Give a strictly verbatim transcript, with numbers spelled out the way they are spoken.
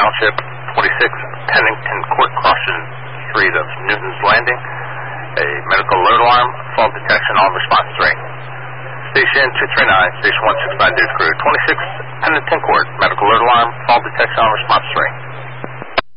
Township, twenty-six Pennington Court, crossing street of Newton's Landing. A medical alert alarm, fall detection on response three. Station two three nine, station one six nine, crew, twenty-six Pennington Court.